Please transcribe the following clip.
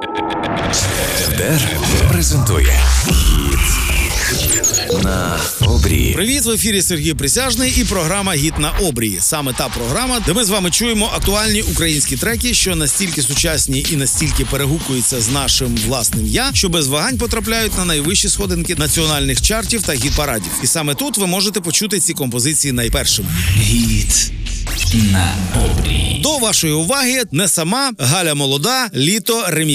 ДР презентує «Гід на обрії». Привіт, в ефірі Сергій Присяжний і програма «Гід на обрії». Саме та програма, де ми з вами чуємо актуальні українські треки, що настільки сучасні і настільки перегукуються з нашим власним «я», що без вагань потрапляють на найвищі сходинки національних чартів та гід-парадів. І саме тут ви можете почути ці композиції найпершими. «Гід на обрії». До вашої уваги «Не сама», «Галя молода», «Літо», «Ремікс».